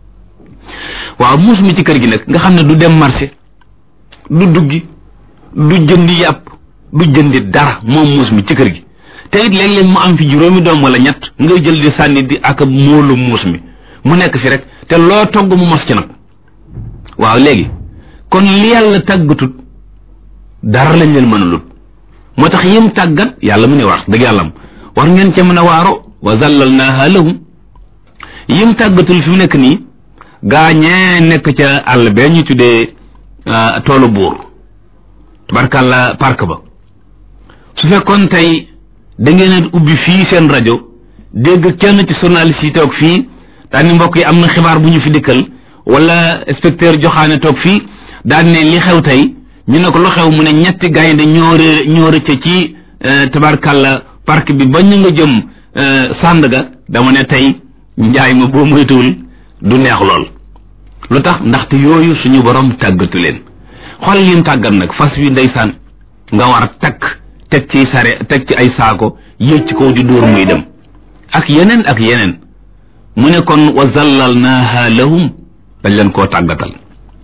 waaw muus mi ci kër gi nag nga xam ne du dem marché du duggi du jëndi yàpp du jëndi dara moom muus mi ci kër gi te it léeg-léeg mu am fi 5 doom wala 3 ngay jël di sànni di ak móolu muus mi mu nekk fi rek te loo togg mu mos ci nag waaw léegi kon li yàlla tàggatut dara lañ leen mën a lut moo tax yim tàggat yàlla mu ne wax dëgg yàlla war ngeen ca mën a waaro wa zallalnaaha lahum yim tàggatul fi mu nekk nii gaañee nekk ca àll bee ñu tuddee toolu buur tabarkàlla park ba su fekkoon tey da ngeen a ubbi fii seen rajo dégg kenn ci journaliste yi toog fii daan ni mbokk yi am na xibaar bu ñu fi dikkal wala inspecteur joxaane toog fii daan ne li xew tey ñu ne ko lu xew mu ne 3 gaynde ñoo rëcc ci tabarkàlla park bi ba ñu nga jëm Sandaga dama ne tey njaay ma boo moytuwul du neex lool lu tax ndaxte yooyu suñu borom tàggatu leen xool lim tàggat nag fas wi ndeysaan nga war a takk teg ci ay saako yéeg ci kaw di dóor muy dem ak yeneen mu ne kon wa zallalnaaha lahum dañ leen koo tàggatal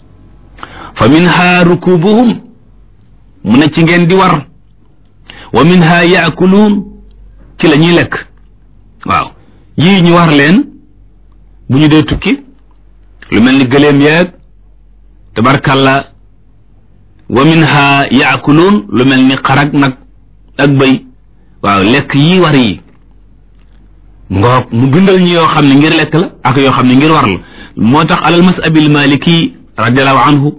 fa minha rukubuhum mu ne ci ngeen di war wa minha yaakuluun ci la ñuy lekk waaw yii ñu war leen bu ñu dee tukki lu mel ni gëléem yeeg tabarkalla wa minha yaakuluun lu mel ni xarag nag ak bëy waaw lekk yi war yi ngoog mu bindal ñu yoo xam ne ngir lekk la ak yoo xam ne ngir war la moo tax alal masabil maliki radiallahu anhu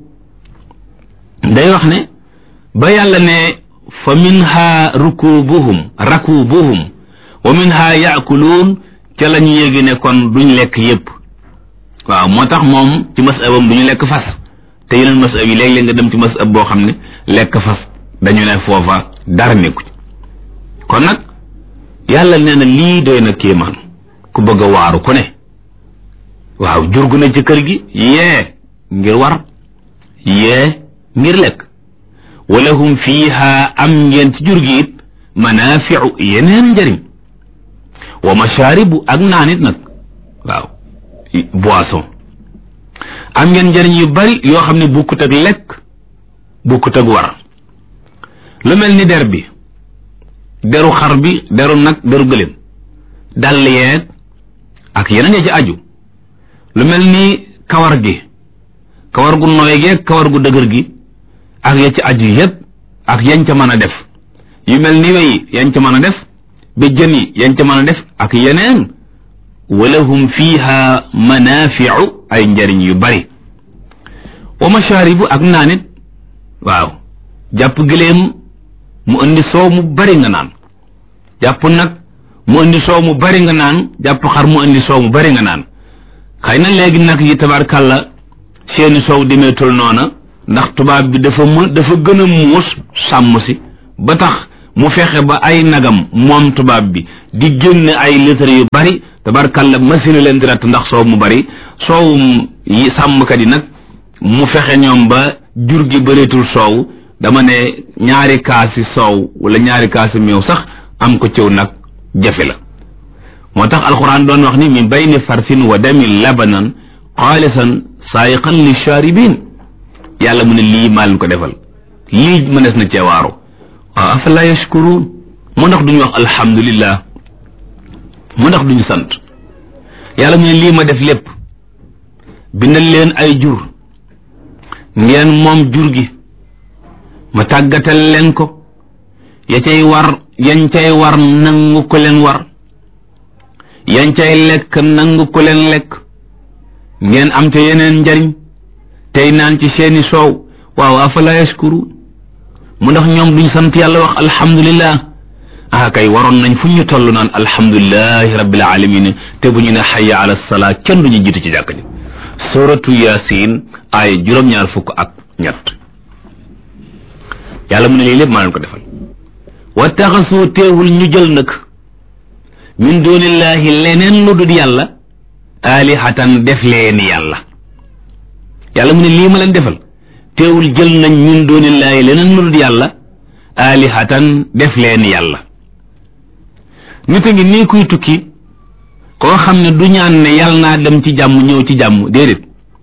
day wax ne ba yàlla ne fa minha rakubuhum wa minha yaakuluun ca la ñu yéegi ne kon duñ lekk yépp waaw moo tax moom ci masabam duñu lekk fas te yeneen masab yi léeg-léeg nga dem ci masab boo xam ne lekk fas dañu ne foofa dara nekku ci kon nag yàlla nee na lii doy na kéemaan ku bëgg a waaru ku ne waaw jurgu na ci kër gi yee ngir war yee ngir lekk walahum fiiha am ngeen ci jur gi it manaafiu yeneen njëriñ wa mashaaribu ak naan it nag waaw boisson am ngeen njëriñ yu bari yoo xam ne bukkut ak lekk bukkut ak war lu mel ni der bi deru xar bi deru nag deru gëléem dàll yeeg ak yeneen ya ci aju lu mel ni kawar gi kawar gu nooy geeg kawar gu dëgër gi ak ya ci aju yépp ak yañ ca mën a def yu mel ni wey yañ ca mën a def béjjën yi yañ ca mën a def ak yeneen walahum fiha manafiu ay njariñ yu bari wa mashaaribu ak naanit waaw jàpp gëléem mu indi soow mu bari nga naan jàpp nag mu indi soow mu bari nga naan jàpp xar mu indi soow mu bari nga naan xëy na léegi nag yi tabarkàlla seeni soow demeetul noona ndax tubaab bi dafa gën a muus sàmm si ba tax mu fexe ba ay nagam moom tubaab bi di génne ay litre yu bari tabarkàlla machine leen di ratt ndax soow mu bari soowum yi sàmmkat yi nag mu fexe ñoom ba jur gi bëreetul soow dama ne ñaari kaasi soow wala ñaari kaasi meew sax am ko cëw nag jafe la moo tax alquran doon wax ni min bayni farsin wa damin labanan xaalisan saayiqan li shaaribin yàlla mu ne lii maa leen ko defal lii mënees na ceewaaru waaw afala yashkuruun mu ndax duñu wax alhamdulillah mu ndax duñu sant yàlla mu ne lii ma def lépp bindal leen ay jur ngeen moom jur gi ma tàggatal leen ko yañ cay war nangu ko leen war yañ cay lekk nangu ko leen lekk ngeen am te yeneen njariñ tey naan ci seeni soow waaw afala yashkuru mu ndax ñoom duñ sant yàlla wax alhamdulillah kay waroon nañ fu ñu toll naan alhamdulillahi rabbil alamin te bu ñu ne hayya ala salaa kenn duñu jiitu ci jàkk ji suratu yasin ay 23 yàlla mu ne lii lépp maa leen ko defal wattaxasu teewul ñu jël nag min dunillahi leneen lu dul yàlla alihatan def leen yàlla yàlla mu ne lii ma leen defal teewul jël nañ min dunillahi leneen lu dul yàlla alihatan def leen yàlla nit a ngi nii kuy tukki koo xam ne du ñaan ne yàlla naa dem ci jàmm ñëw ci jàmm déedéet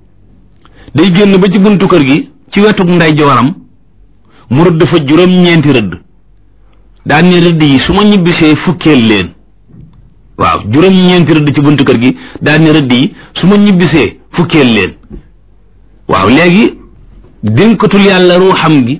day génn ba ci buntu kër gi ci wetuk nday jooram mu rëdd fa juróom-ñeenti rëdd daan ne rëdd yi su ma ñibbisee fukkeel leen waaw juróom-ñeenti rëdd ci buntu kër gi daan ne rëdd yi su ma ñibbisee fukkeel leen waaw léegi dénkatul yàlla ruuxam gi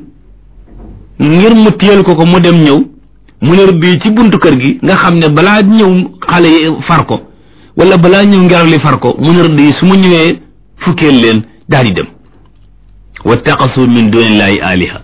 ngir mu téyel ko mu dem ñëw mu ne rëdd yi ci buntu kër gi nga xam ne balaa ñëw xale yi far ko wala balaa ñëw ngelaw li far ko mu ne rëdd yi su ma ñëwee fukkeel leen daal di dem wattaqasu min dunillahi aliha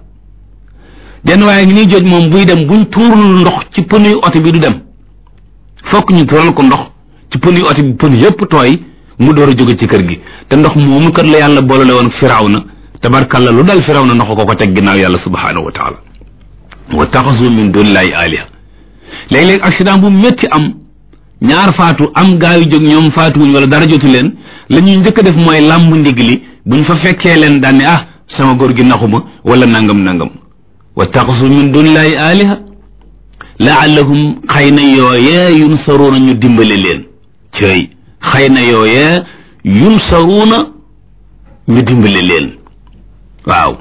denn waaye ngi nii joj moom buy dem buñ tuurul ndox ci pënuy oto bi du dem fokk ñu tuural ko ndox ci pënuy oto bi pën yépp tooy mu door a jóge ci kër gi te ndox moomu kat la yàlla boolale woon firawna tabarkalla lu dal firawna ndox ko teg ginnaaw yàlla subhanahu wa taala wattaxasu min dunillahi aliha léeg-léeg accident bu métti am ñaar faatu am gaa yu jóg ñoom faatuwuñ wala dara jotu leen la ñuy njëkk a def mooy làmb ndig li buñ fa fekkee leen daan ne sama góor gi naxuma wala nangam wattaxasu min dunillahi aliha laallahum xëy na yooyee yunsaruuna ñu dimbale leen cëy xëy na yooyee yunsaruuna ñu dimbale leen waaw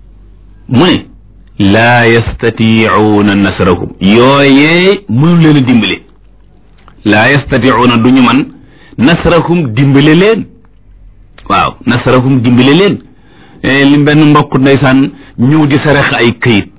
mu ne laa yastatiicuuna nasrahum yooyee mënu leen a dimbale laa yastatiicuuna du ñu man nasrahum dimbale leen waaw nasrahum dimbale leen li benn mbokk ndeysaan ñëw di sarax ay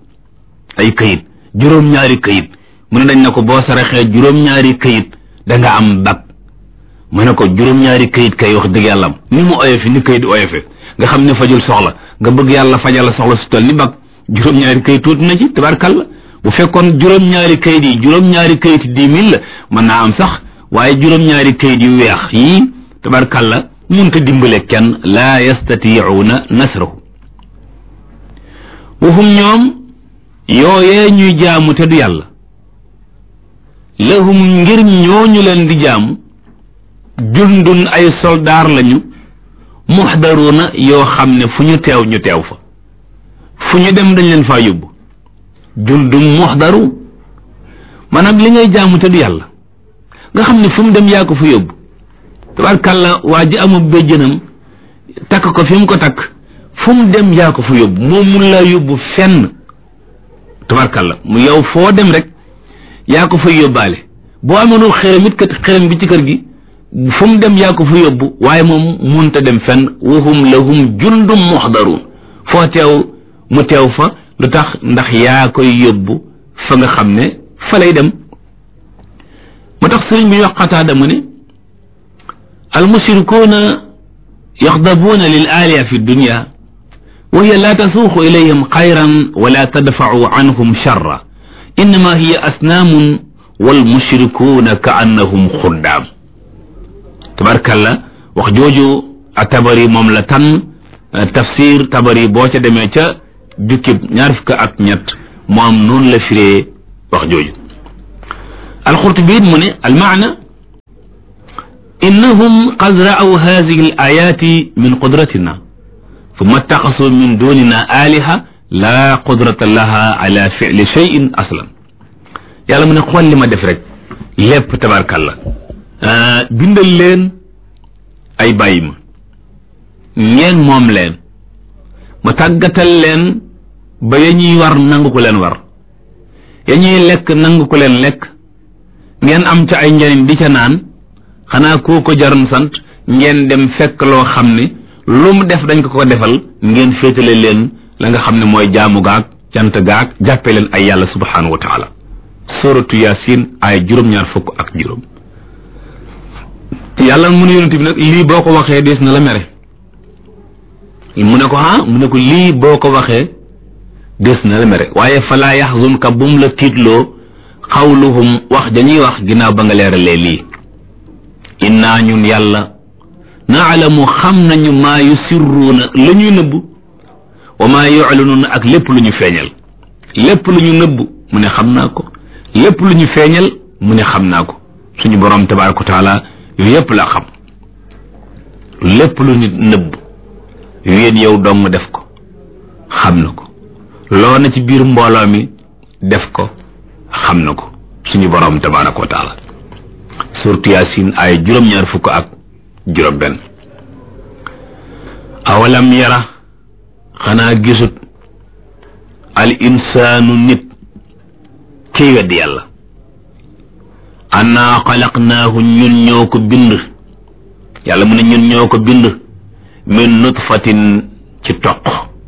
këyit juróom-ñaari këyit mu ne dañ ne ko boo saraxee juróom-ñaari këyit da nga am bag mu ne ko juróom-ñaari këyit kay wax dëgg yàlla am ni mu oyofe ni këyit oyofe nga xam ne fajul soxla nga bëgg yàlla fajal la soxla su toll ni bag juróom-ñaari këyit tuuti na ci tabarkalla bu fekkoon juróom-ñaari këyit yi juróom-ñaari këyit 10 000 la mën naa am sax waaye juróom-ñaari këyit yu weex yii tabarkalla munta dimbale kenn laa yastatiicuuna nasrahu waxum ñoom yooyee ñuy jaamu te du yàlla lahum ngir ñooñu leen di jaamu jundun ay soldaar lañu muxdaruuna yoo xam ne fu ñu teew ñu teew fa fu ñu dem dañ leen faa yóbbu jundun muxdaru maanaam li ngay jaamu te du yàlla nga xam ne fu mu dem yaa ko fa yóbbu tabarkàlla waa ji amul béjjënam takk ko fi mu ko takk fu mu dem yaa ko fa yóbbu moom mun laa yóbbu fenn tabarkàlla mu yow foo dem rek yaa ko fa yóbbaale boo amoonul xërëm it kat xërëm bi ci kër gi fu mu dem yaa ko fa yóbbu waaye moom munta dem fenn wahum lahum jundum muxdaruun foo teew mu teew fa lu tax ndax yaa koy yóbbu fa nga xam ne fa lay dem moo tax sëriñ bi ñu wax Qataada mu ne almushrikuuna yaxdabuuna lil aaliya fi dunya wa hiya laa tasuuqu ilayhim xayran wala tadfacu anhum charra innama hiya asnaamun wal mushrikuuna ka annahum xuddaam tabarkalla wax jooju at-Tabari moom la tànn tafsir Tabari boo ca demee ca jukkib 23 moom noonu la firee wax jooju. al-Qurtubi mu ne al-maana innahum qad ra'aw hadhihi al-ayati min qudratina thumma ittakhadhu min dunina aliha la qudrata laha ala fi'li shay'in aslan. yàlla mu ne xool li ma def rek lépp tabarkalla bindal leen ay bàyyi ma ngeen moom leen ma tàggatal leen ba ya ñuy war nangu ko leen war ya ñuy lekk nangu ko leen lekk ngeen am ca ay njariñ di ca naan xanaa koo ko jaroon sant ngeen dem fekk loo xam ne lu mu def dañ ko defal ngeen féetale leen la nga xam ne mooy jaamu gaag cant gaag jàppee leen ay yàlla subhanahu wa taala. suratu Yaasin ay 25 yàlla mu ne yonent bi nag lii boo ko waxee des na la mere mu ne ko mu ne ko lii boo ko waxee des na la mere waaye falaa yaxzunka bum la tiitloo xawluhum wax dañuy wax ginnaaw ba nga leeralee lii innaa ñun yàlla naalamu xam nañu maa yusirruuna la ñuy nëbb wa maa yu'linuuna ak lépp lu ñu feeñal lépp lu ñu nëbb mu ne xam naa ko lépp lu ñu feeñal mu ne xam naa ko suñu borom tabaaraka wa taala yooyu yépp la xam lépp lu nit nëbb yéen yow dong def ko xam na ko loo na ci biir mbooloo mi def ko xam na ko suñu borom tabaaraka wa taala. suuratu Yaasin ay 25 awalam yara xanaa gisut al insaanu nit kiy weddi yàlla annaa xalaqnaahu ñun ñoo ko bind yàlla mu ne ñun ñoo ko bind min nutfatin ci toq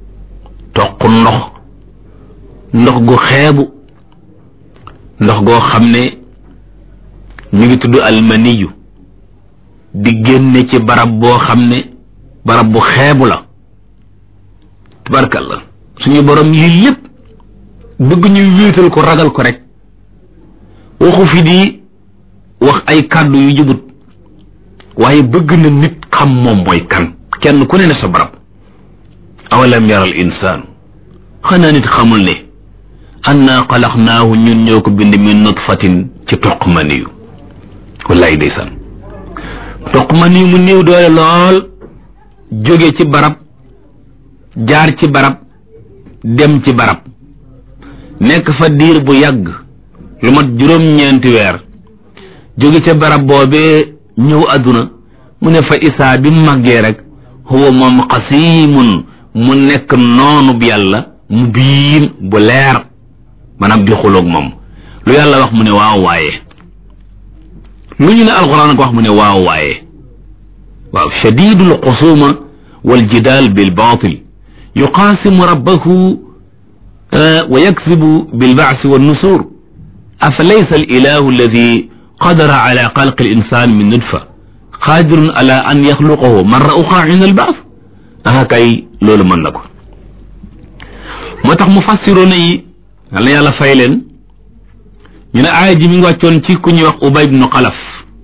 ndox gu xeebu ndox goo xam ne mi ngi tudd almaniyu di génne ci barab boo xam ne barab bu xeebu la tabarkalla suñu borom lii lépp bëgg ñu wéetal ko ragal ko rek waxu fi di wax ay kàddu yu jubut waaye bëgg na nit xam moom mooy kan kenn ku ne sa barab awalam yaral insaanu xanaa nit xamul ne annaa xalaqnaahu ñun ñoo ko bind min nutfatin ci toq maniyu wallaay ndeysaan toq maniyu mu néew doole lool jóge ci barab jaar ci barab dem ci barab nekk fa diir bu yàgg lu mat 9 weer jóge ca barab boobee ñëw àdduna mu ne fa isaa bi màggee rek huwa moom xasiimun mu nekk noonu bi yàlla mu biin bu leer maanaam di xuloog moom lu yàlla wax mu ne waaw waaye lu ñu ne alxuraan ko wax mu ne waaw waaye waaw shadidul xusuma wal jidaal bil baatil yuqaasimu rabbahu wa yakzibu bil ba'si wan nusur afa laysa al ilahu alladi qadara ala xalqi al insan min nutfa qadirun ala an yaxluqahu marra uxra inda al ba'th kay loolu mën na ko moo tax mufassiroona yi yal na yàlla fay leen ñu ne aaya ji mi ngi wàccoon ci ku ñuy wax Ubay ibnu Xalaf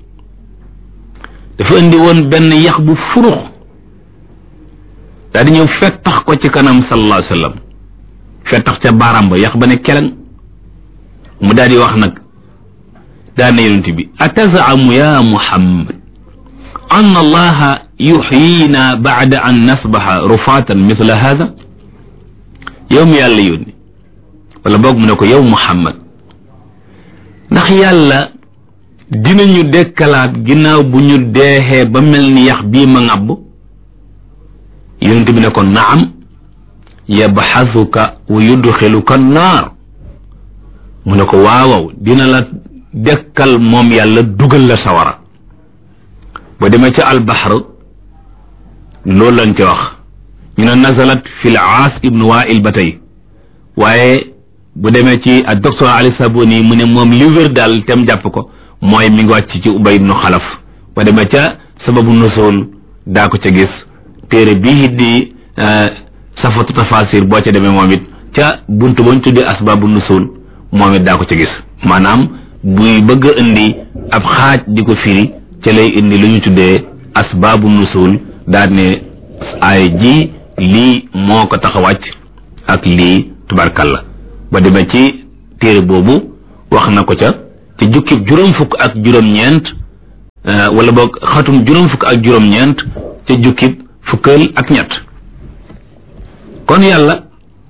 dafa indi woon benn yax bu furux daal di ñëw fettax ko ci kanam sallallahu alayhi wa sallam fettax ca baaraam ba yax ba ne keleng mu daal di wax nag daan na yonent bi atazamu ya Muhammad an allaha yuxyina bacda an nasbaxa rufaatan misla hada yow mi yàlla yónni wala boog mu ne ko yow Muhammad ndax yàlla dinañu dekkalaat ginnaaw bu ñu deexee ba mel ni yax bii ma ŋàbb yonent bi ne ko naam yabxasuka wa yudxiluka naar mu ne ko waawaw dina la dekkal moom yàlla dugal la sawara ba demee ca albaxar loolu lañ ca wax ñu ne nazalat fi l aas ibnu wail ba tey waaye bu demee ci ak docteur Ali Sabuni mu ne moom li wér daal tem jàpp ko mooy mi ngi wàcc ci Ubay ibnu Xalaf ba demee ca sababu nusul daa ko ca gis téere bii di safatu tafasir boo ca demee moom it ca buntu bañ tuddee asbabu nusul moom it daa ko ca gis maanaam buy bëgg a indi ab xaaj di ko firi ca lay indi lu ñu tuddee asbaabu nusul daal ne ay ji lii moo ko tax a wàcc ak lii tubarkalla ba demee ci téere boobu wax na ko ca ci jukkib juróom fukk ak juróom-ñeent wala boog xatum juróom fukk ak juróom-ñeent ca jukkib fukkal ak ñett kon yàlla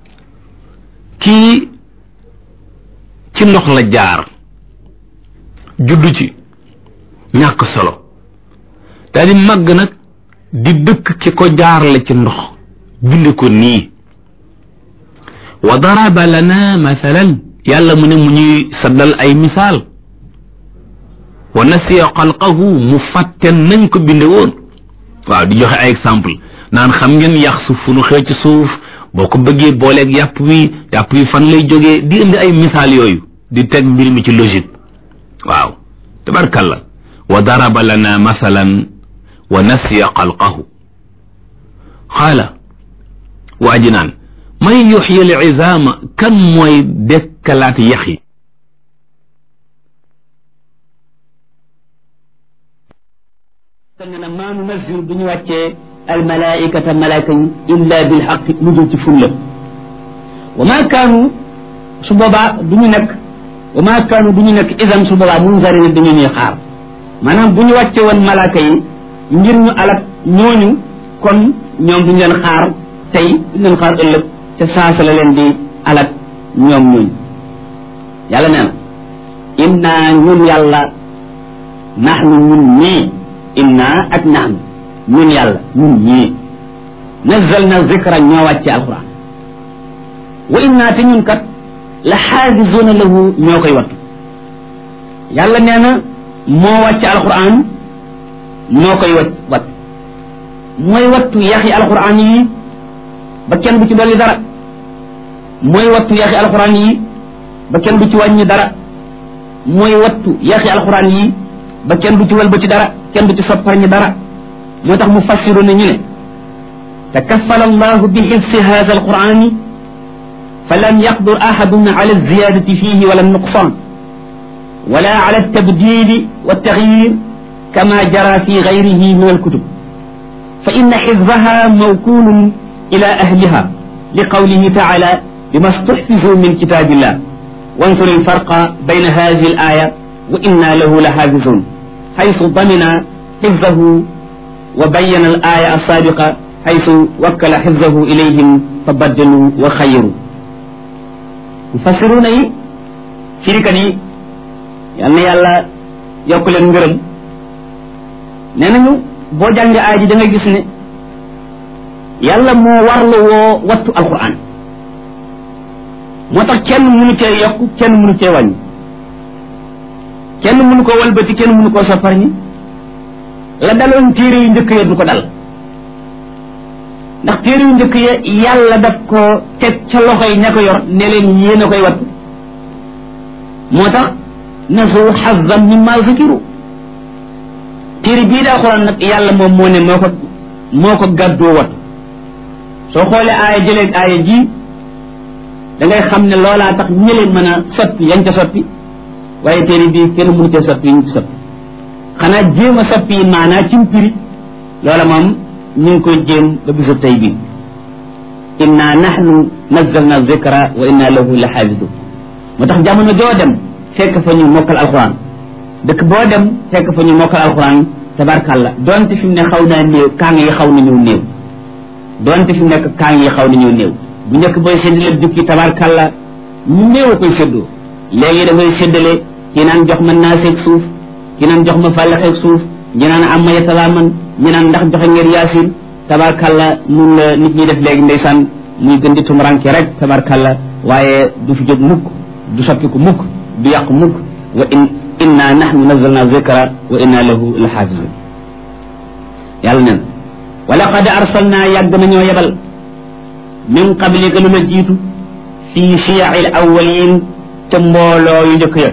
kii ci ndox la jaar juddu ci ñàkk solo daal di màgg nag di dëkk ci ko jaarale ci ndox bind ko nii wa daraba lana mathalan yàlla mu ne mu ñuy saddal ay misaal wa nasiya xalqahu mu fàtte nañ ko binde woon waaw di joxe ay exemple naan xam ngeen yax suuf fu nu xëy ci suuf boo ko bëggee booleeg yàpp wi fan lay jógee di indi ay misaal yooyu di teg mbir mi ci logique waaw tabarkalla wa daraba lana mathalan wa nasiya xalqahu xaala waa ji naan man yuxyi al izaama kan mooy dekkalaat yax yi nga ne maa nunazzilu duñu wàccee almalaikata malaaka yi illa bilxaq lu dul ci fulla wa maa kaanu su boobaa duñu nekk wa maa kaanu duñu nekk isan su boobaa munzarina dañu ñuy xaar maanaam bu ñu wàcce woon malaaka yi ngir ñu alak ñooñu kon ñoom duñu leen xaar tey duñu leen xaar ëllëg te saasa la leen di alak ñoom ñooñu yàlla nee na inna ñun yàlla naxnu ñun ñii inna ak naxnu ñun yàlla ñun ñii nazzalna zikra ñoo wàcce alquran wa inna te ñun kat la xaafisuuna lahu ñoo koy wattu yàlla nee na moo wàcce alquran moo koy wattu mooy wattu yaxi alquran yi ba kenn bu ci dolli dara mooy wattu yaxi alquran yi ba kenn bu ci wàññi dara mooy wattu yaxi alquran yi ba kenn du ci wëlbati dara kenn du ci sopparñi dara moo tax mu fassiru ne ñu ne takaffala allahu bi xifsi hada alqurani fa lam yaqdur ahadun ala alziyadati fihi wala alnuqsan wala ala altabdili waltaxyir kama jara fi gayrihi min alkutub fa inna xifdaha mawkulun ila ahliha liqawlihi taala bima stuxfizu min kitabillah وانظر الفرق بين هذه الآية وإنا له لحافظون حيث ضمن حفظه وبين الآية السابقة حيث وكل حفظه إليهم فبدلوا وخيروا مفسرون شركة يعني يلا يقول نغرم نانو بو جانغ آية دا ngay gis ne yàlla moo warlu woo wattu alquran moo tax kenn mënu cee yokk kenn mënu cee wàññi kenn mënu ko walbati kenn mënu koo sopparñi la daloon téere yu njëkk ya du ko dal ndax téere yu njëkk ya yàlla daf ko teg ca loxo yi ña ko yor ne leen yéen a koy wattu moo tax nasu xazan mimma zikiru téere bii daa alxuraan nag yàlla moom moo ne moo ko gàddoo wattu soo xoolee aaya jëleeg aaya ji da ngay xam ne loolaa tax ñële mën a soppi yañ ca soppi waaye téere bii kenn mënu cee soppi ñu ci soppi xanaa jéem a soppi maanaa ci mpiri loola moom ñu ngi koy jéem ba bisu tey bi inna nahnu nazzalna zikra wa inna lahu la xaafidu moo tax jamono joo dem fekk fa ñu mokkal alquran dëkk boo dem fekk fa ñu mokkal alquran tabarkàlla donte fi mu ne xaw naa néew kaang yi xaw nañu néew donte fi mu nekk kaang yi xaw nañu néew bu njëkk booy séddale jukki tabarkàlla ñu néew a koy séddoo léegi dafay séddale kii naan jox ma naaseeg suuf kii naan jox ma fàllaxeeg suuf ñi naan am ma yetalaaman ñi naan ndax joxe ngeen yaasin tabarkàlla nun la nit ñi def léegi ndeysaan muy gën di tumuranke rek tabarkàlla waaye du fi jóg mukk du soppiku mukk du yàqu mukk wa inna nahnu nazzalna zikra wa inna lahu la xaafizun yàlla nen wa laqad arsalna yàgg nañoo yebal min qablika lu la jiitu fii shiyail awwalin te mbooloo yu njëkk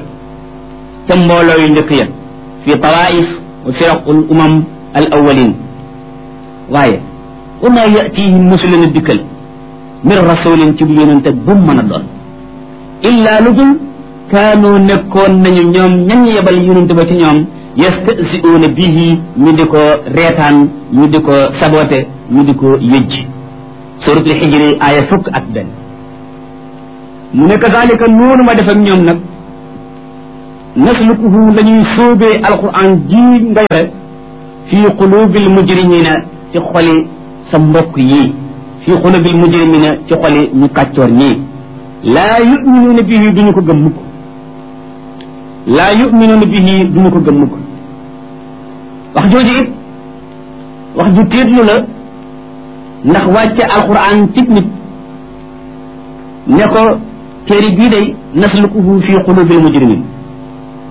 ya fi tawaif wa firaqul umam al awwalin waaye wa ma yatihim musulina dikkal min rasulin ci bu yonente bu mën a doon illa lu dul kaanu nekkoon nañu ñoom ñañ yebal yonent ba ci ñoom yastasiuuna bihi ñu di ko reetaan ñu di ko sabote ñu di ko yëjj suratul xijri aaya 11 mu ne kazalika noonu ma def ak ñoom nag naslukuhu la ñuy sóobee alquran ji nga yore fii qulubil mujrimina ci xoli sa mbokk yi fii qulubil mujrimina ci xoli ñu kàccoor ñii laa yuminuuna bihi duñu ko gëm mukk laa yuminuuna bihi duñu ko gëm mukk wax jooju it wax ju tiitlu la ndax wàcce alquran cib nit ne ko téere bii day naslukuhu fii qulubil mujrimin